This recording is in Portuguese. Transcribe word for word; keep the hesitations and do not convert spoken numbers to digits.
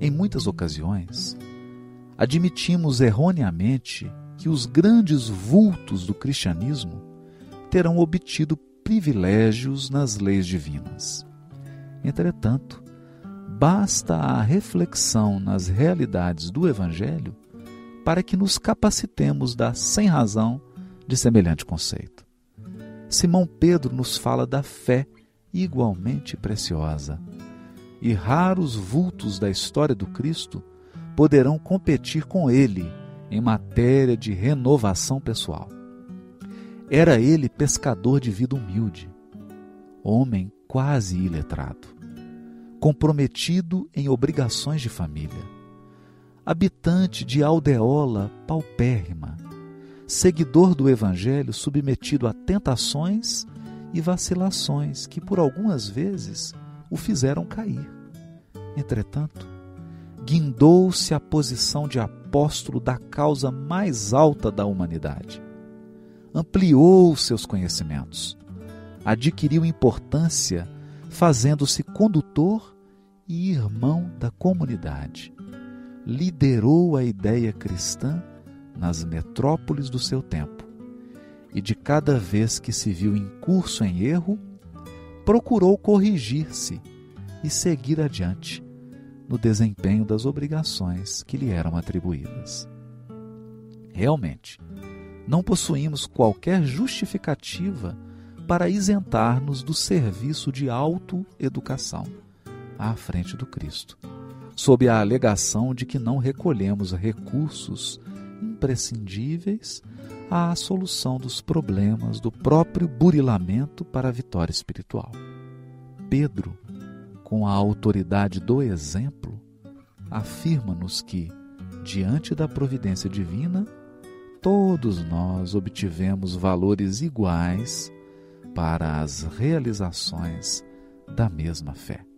Em muitas ocasiões, admitimos erroneamente que os grandes vultos do cristianismo terão obtido privilégios nas leis divinas. Entretanto, basta a reflexão nas realidades do Evangelho para que nos capacitemos da sem-razão de semelhante conceito. Simão Pedro nos fala da fé igualmente preciosa, e raros vultos da história do Cristo poderão competir com ele em matéria de renovação pessoal. Era ele pescador de vida humilde, homem quase iletrado, comprometido em obrigações de família, habitante de aldeola paupérrima, seguidor do Evangelho submetido a tentações e vacilações que por algumas vezes o fizeram cair. Entretanto, guindou-se à posição de apóstolo da causa mais alta da humanidade. Ampliou seus conhecimentos, adquiriu importância, fazendo-se condutor e irmão da comunidade. Liderou a ideia cristã nas metrópoles do seu tempo e, de cada vez que se viu incurso em erro, procurou corrigir-se e seguir adiante no desempenho das obrigações que lhe eram atribuídas. Realmente, não possuímos qualquer justificativa para isentar-nos do serviço de autoeducação à frente do Cristo, sob a alegação de que não recolhemos recursos imprescindíveis à solução dos problemas do próprio burilamento para a vitória espiritual. Pedro, com a autoridade do exemplo, afirma-nos que, diante da providência divina, todos nós obtivemos valores iguais para as realizações da mesma fé.